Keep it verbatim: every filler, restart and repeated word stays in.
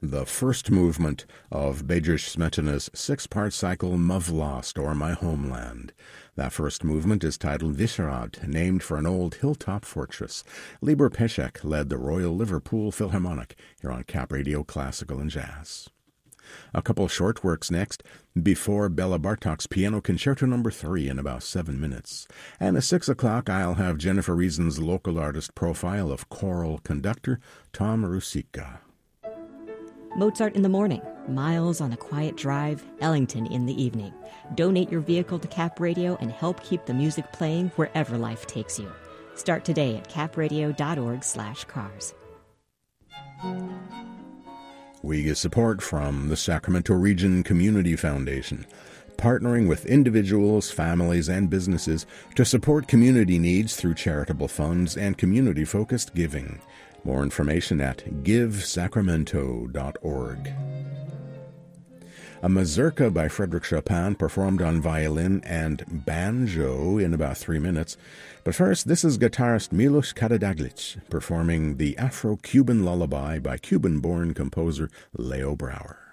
the first movement of Bedřich Smetana's six-part cycle Mavlost, or My Homeland. That first movement is titled Vyšehrad, named for an old hilltop fortress. Libor Pešek led the Royal Liverpool Philharmonic here on Cap Radio Classical and Jazz. A couple short works next, before Bela Bartok's Piano Concerto Number three in about seven minutes. And at six o'clock, I'll have Jennifer Reason's local artist profile of choral conductor Tom Rusicka. Mozart in the morning, Miles on a quiet drive, Ellington in the evening. Donate your vehicle to Cap Radio and help keep the music playing wherever life takes you. Start today at capradio.org slash cars. We get support from the Sacramento Region Community Foundation, partnering with individuals, families, and businesses to support community needs through charitable funds and community-focused giving. More information at give sacramento dot org. A mazurka by Frédéric Chopin performed on violin and banjo in about three minutes. But first, this is guitarist Milos Karađagić performing the Afro-Cuban lullaby by Cuban-born composer Leo Brouwer.